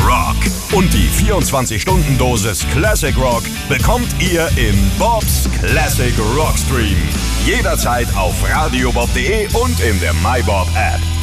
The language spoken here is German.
Rock. Und die 24-Stunden-Dosis Classic Rock bekommt ihr in Bobs Classic Rockstream. Jederzeit auf radiobob.de und in der MyBob App.